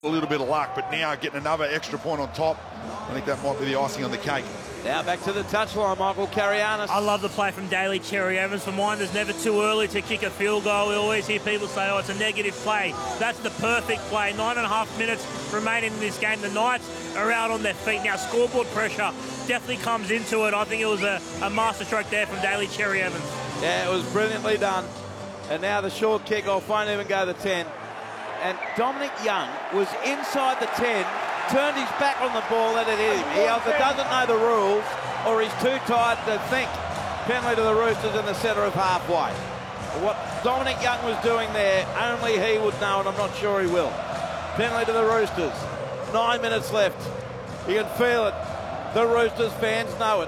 A little bit of luck, but now getting another extra point on top, I think that might be the icing on the cake. Now back to the touchline, Michael Carianis. I love the play from Daly Cherry Evans. For mine, there's never too early to kick a field goal. We always hear people say, oh, it's a negative play. That's the perfect play. 9.5 minutes remaining in this game. The Knights are out on their feet. Now, scoreboard pressure definitely comes into it. I think it was a masterstroke there from Daly Cherry Evans. Yeah, it was brilliantly done. And now the short kick-off won't even go the 10. And Dominic Young was inside the 10, turned his back on the ball, let it hit him. He either doesn't know the rules or he's too tired to think. Penalty to the Roosters in the centre of halfway. What Dominic Young was doing there, only he would know, and I'm not sure he will. Penalty to the Roosters. 9 minutes left. You can feel it. The Roosters fans know it.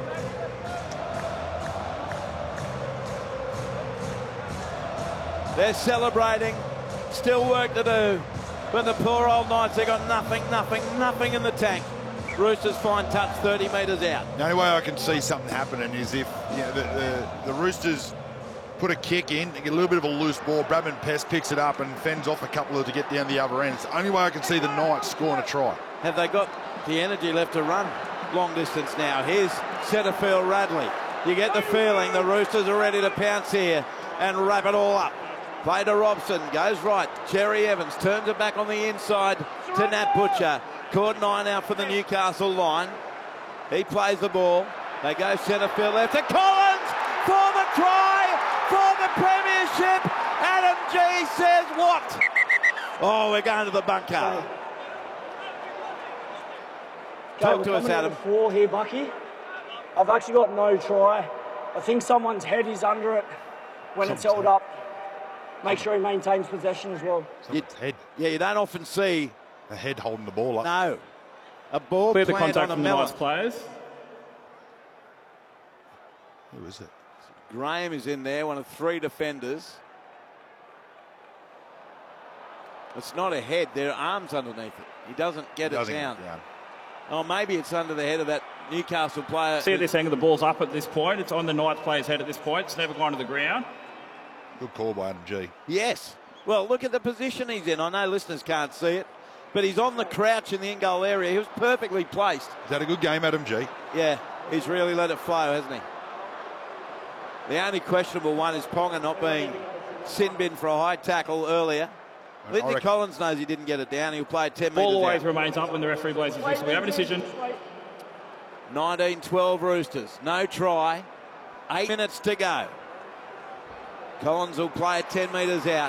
They're celebrating. Still work to do. But the poor old Knights, they got nothing in the tank. Roosters find touch 30 metres out. The only way I can see something happening is if the Roosters put a kick in, they get a little bit of a loose ball, Bradman Pest picks it up and fends off a couple to get down the other end. It's the only way I can see the Knights scoring a try. Have they got the energy left to run long distance now? Here's centrefield Radley. You get the feeling the Roosters are ready to pounce here and wrap it all up. Play to Robson, goes right. Cherry Evans turns it back on the inside to Nat Butcher. Caught 9 out for the Newcastle line. He plays the ball. They go centre field left to Collins for the try for the premiership. Adam G says what? Oh, we're going to the bunker. Talk to us, Adam. 4 here, Bucky. I've actually got no try. I think someone's head is under it when it's held up. Make sure he maintains possession as well. Head. Yeah, you don't often see a head holding the ball up. No. A ball clear the planted contact on a from the melon. Knights players. Who is it? Graham is in there, one of 3 defenders. It's not a head, there are arms underneath it. He doesn't get it down. Oh, maybe it's under the head of that Newcastle player. See at this angle, the ball's up at this point. It's on the Knights player's head at this point. It's never gone to the ground. Good call by Adam G. Yes. Well, look at the position he's in. I know listeners can't see it, but he's on the crouch in the in-goal area. He was perfectly placed. Is that a good game, Adam G? Yeah, he's really let it flow, hasn't he? The only questionable one is Ponga not being sin-bin for a high tackle earlier. Lindsay Collins knows he didn't get it down. He'll play 10 metres Ball always out. remains up when the referee blows his whistle. We have a decision. 19-12 Roosters. No try. 8 minutes to go. Collins will play it 10 metres out.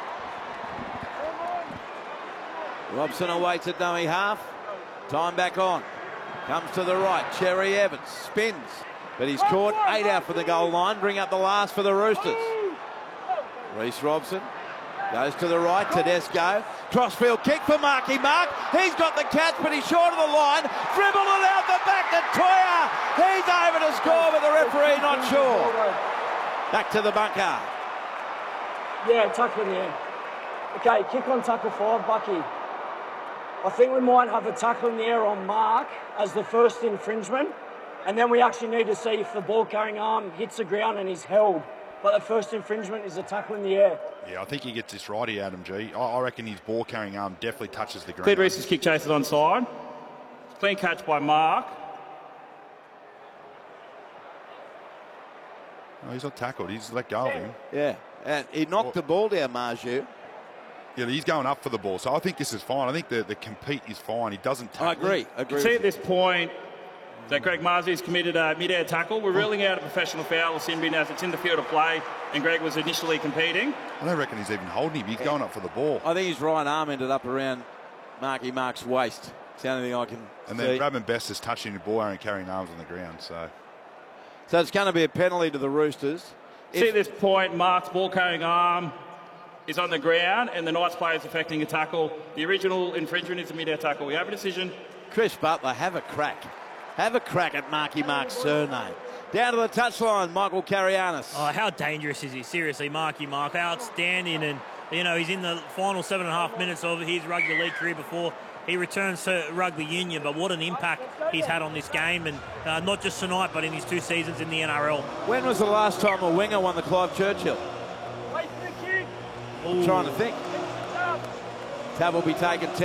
Robson awaits at dummy half. Time back on. Comes to the right. Cherry Evans spins. But he's caught 8 out for the goal line. Bring up the last for the Roosters. Reece Robson goes to the right. Tedesco. Crossfield kick for Marky Mark. He's got the catch, but he's short of the line. Dribbled it out the back to Toya. He's over to score, but the referee not sure. Back to the bunker. Yeah, tackle in the air. Okay, kick on tackle 5, Bucky. I think we might have a tackle in the air on Mark as the first infringement, and then we actually need to see if the ball carrying arm hits the ground and is held. But the first infringement is a tackle in the air. Yeah, I think he gets this right here, Adam G. I reckon his ball carrying arm definitely touches the ground. Cleared Reese's kick chases onside. Clean catch by Mark. No, he's not tackled. He's let go of him. Yeah, and he knocked the ball down, Marju. Yeah, he's going up for the ball. So I think this is fine. I think the compete is fine. He doesn't tackle. I agree. You can see at this point that Greg Marzi has committed a mid-air tackle. We're ruling out a professional foul or sin bin as it's in the field of play, and Greg was initially competing. I don't reckon he's even holding him. He's going up for the ball. I think his right arm ended up around Marky Mark's waist. It's the only thing I can And see. then Bradman Best is touching the ball and carrying arms on the ground. So it's going to be a penalty to the Roosters. See at this point, Mark's ball-carrying arm is on the ground, and the Knights player is affecting a tackle. The original infringement is a mid-air tackle. We have a decision. Chris Butler, have a crack. Have a crack at Marky Mark's surname. Down to the touchline, Michael Carianis. Oh, how dangerous is he? Seriously, Marky Mark, outstanding. And, you know, he's in the final 7.5 minutes of his rugby league career before he returns to rugby union. But what an impact he's had on this game, and not just tonight, but in his 2 seasons in the NRL. When was the last time a winger won the Clive Churchill? I'm trying to think. Tab will be taken 10.